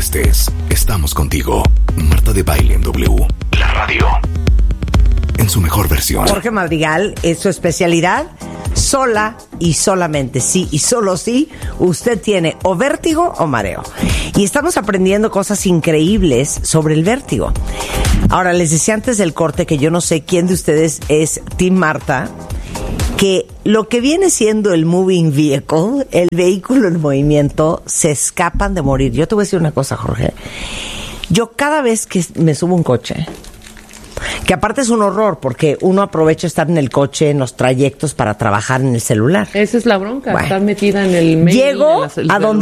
estés, estamos contigo. Marta de Baile en W, la radio, en su mejor versión. Jorge Madrigal es su especialidad. Sola y solamente sí y solo sí, usted tiene o vértigo o mareo. Y estamos aprendiendo cosas increíbles sobre el vértigo. Ahora, les decía antes del corte que yo no sé quién de ustedes es Team Marta, que lo que viene siendo el moving vehicle, el vehículo en movimiento, se escapan de morir. Yo te voy a decir una cosa, Jorge. Yo cada vez que me subo a un coche, que aparte es un horror porque uno aprovecha estar en el coche, en los trayectos para trabajar en el celular. Esa es la bronca, bueno, estar metida en el mail. Llego a donde